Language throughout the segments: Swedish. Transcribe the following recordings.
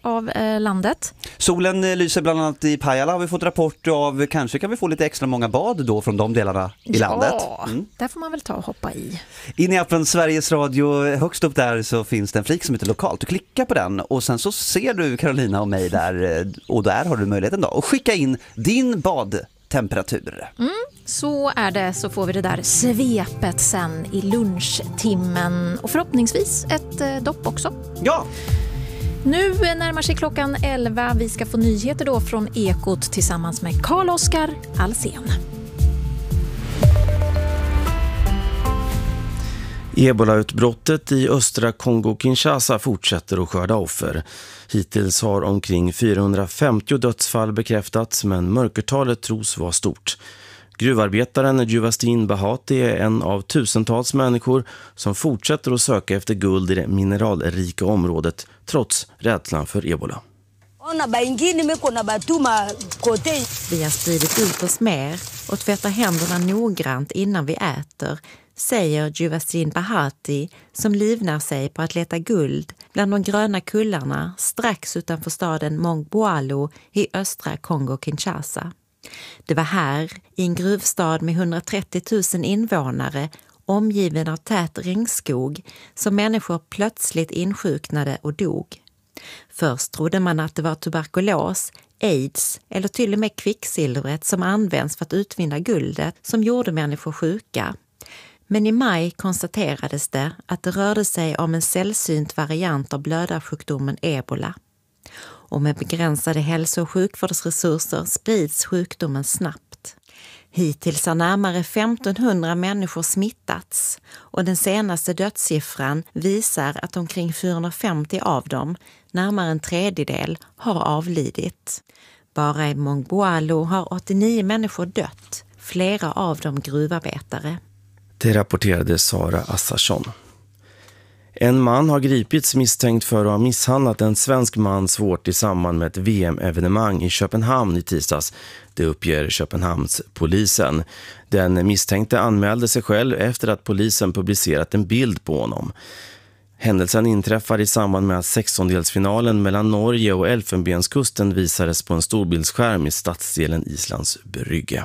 av landet. Solen lyser bland annat i Pajala, har vi fått rapport av. Kanske kan vi få lite extra många bad då från de delarna i landet. Där får man väl ta och hoppa i. In i appen Sveriges Radio, högst upp där så finns det en flik som heter lokalt. Du klickar på den och sen så ser du Carolina och mig där, och där har du möjligheten då att skicka in din badtemperatur. Så är det, så får vi det där svepet sen i lunchtimmen och förhoppningsvis ett dopp också. Ja! Nu närmar sig klockan 11. Vi ska få nyheter då från Ekot tillsammans med Carl-Oskar Alsen. Ebola-utbrottet i östra Kongo-Kinshasa fortsätter att skörda offer. Hittills har omkring 450 dödsfall bekräftats, men mörkertalet tros vara stort. Gruvarbetaren Juvastin Bahati är en av tusentals människor som fortsätter att söka efter guld i det mineralrika området trots rädslan för ebola. Vi har spridit ut oss mer och tvättar händerna noggrant innan vi äter, säger Juvastin Bahati som livnär sig på att leta guld bland de gröna kullarna strax utanför staden Mongboalo i östra Kongo-Kinshasa. Det var här, i en gruvstad med 130 000 invånare, omgiven av tät regnskog, som människor plötsligt insjuknade och dog. Först trodde man att det var tuberkulos, aids eller till och med kvicksilvret som används för att utvinna guldet som gjorde människor sjuka. Men i maj konstaterades det att det rörde sig om en sällsynt variant av blödarsjukdomen ebola. Och med begränsade hälso- och sjukvårdsresurser sprids sjukdomen snabbt. Hittills har närmare 1500 människor smittats och den senaste dödssiffran visar att omkring 450 av dem, närmare en tredjedel, har avlidit. Bara i Mongboalo har 89 människor dött, flera av dem gruvarbetare. Det rapporterade Sara Assarsson. En man har gripits misstänkt för att ha misshandlat en svensk man svårt i samband med ett VM-evenemang i Köpenhamn i tisdags. Det uppger Köpenhamns polisen. Den misstänkte anmälde sig själv efter att polisen publicerat en bild på honom. Händelsen inträffade i samband med att 16-delsfinalen mellan Norge och Elfenbenskusten visades på en storbildsskärm i stadsdelen Islands Brygge.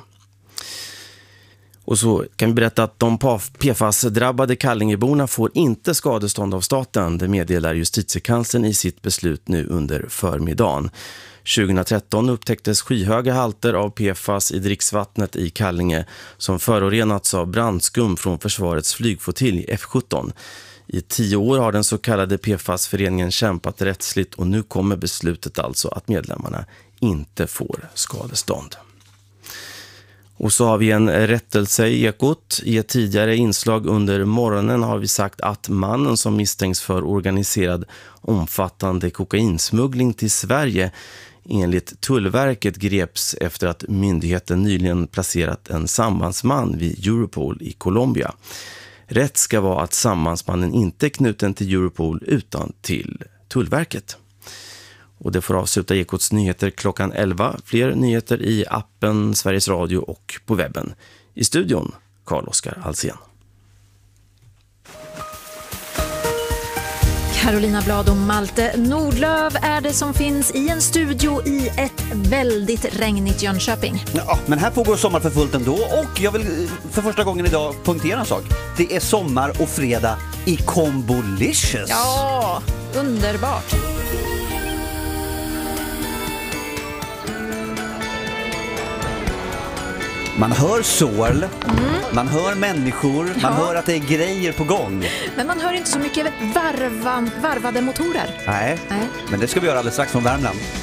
Och så kan vi berätta att de PFAS-drabbade Kallingeborna får inte skadestånd av staten. Det meddelar justitiekanslern i sitt beslut nu under förmiddagen. 2013 upptäcktes skyhöga halter av PFAS i dricksvattnet i Kallinge som förorenats av brandskum från försvarets flygflottilj F-17. I 10 år har den så kallade PFAS-föreningen kämpat rättsligt och nu kommer beslutet alltså att medlemmarna inte får skadestånd. Och så har vi en rättelse i Ekot. I ett tidigare inslag under morgonen har vi sagt att mannen som misstänks för organiserad omfattande kokainsmuggling till Sverige enligt Tullverket greps efter att myndigheten nyligen placerat en sambandsman vid Europol i Colombia. Rätt ska vara att sambandsmannen inte är knuten till Europol utan till Tullverket. Och det får avsluta Ekots nyheter klockan 11. Fler nyheter i appen Sveriges Radio och på webben. I studion, Carl-Oskar Alsen. Carolina Blad och Malte Nordlöv är det som finns i en studio i ett väldigt regnigt Jönköping. Ja, men här pågår sommar för fullt ändå och jag vill för första gången idag punktera en sak. Det är sommar och fredag i Combolicious. Ja, underbart. Man hör sorl, man hör människor, man hör att det är grejer på gång. Men man hör inte så mycket varvade motorer. Nej, men det ska vi göra alldeles strax från Värmland.